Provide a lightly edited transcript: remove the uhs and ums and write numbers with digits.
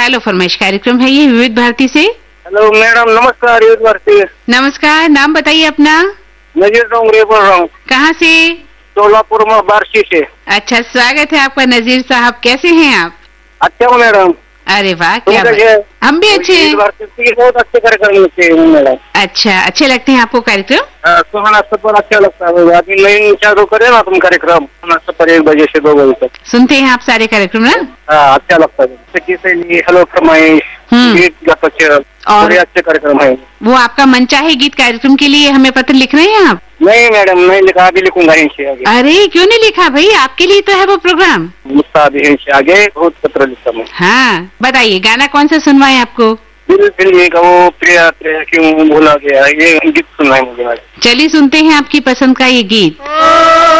Hello फरमाइश कार्यक्रम है ये विविध भारती से। हेलो मैडम, नमस्कार। विविध भारती। नमस्कार, नाम बताइए अपना। नजीर डोंगरे बोल रहा हूँ। कहाँ से? सोलापुर में बारसी से। अच्छा, स्वागत है आपका नजीर साहब। कैसे हैं आप? अच्छा हूँ मैडम। अरे वाह, क्या बात। हम भी अच्छे हैं। बहुत अच्छे कार्यक्रम लगते हैं मैडम। अच्छा, अच्छे लगते हैं आपको कार्यक्रम? सुहाना सफर अच्छा लगता है। अभी नई चालू करे ना तुम कार्यक्रम, सुहाना सफर 1 बजे से 2 बजे तक। सुनते हैं आप सारे कार्यक्रम ना? हाँ, अच्छा लगता है। किसे लिए हेलो फरमाइश, गीत गाते और बड़े अच्छे कार्यक्रम है। वो आपका मन चाहे गीत कार्यक्रम के लिए हमें पत्र लिख रहे हैं आप? नहीं मैडम, नहीं लिखा, अभी लिखूंगा इनसे आगे। अरे क्यों नहीं लिखा भाई, आपके लिए तो है वो प्रोग्राम। मुझसे अभी इनसे आगे बहुत पत्र लिखता हूँ। हाँ, बताइए गाना कौन सा सुनवाए आपको? दिल फिल्म का वो प्रिया प्रिया क्यों भूला गया, ये गीत सुनना है मुझे। चलिए सुनते हैं आपकी पसंद का ये गीत।